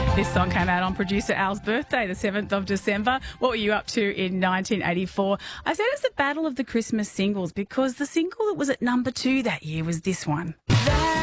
This song came out on producer Al's birthday, the 7th of December. What were you up to in 1984? I said it's the battle of the Christmas singles because the single that was at number 2 that year was this one.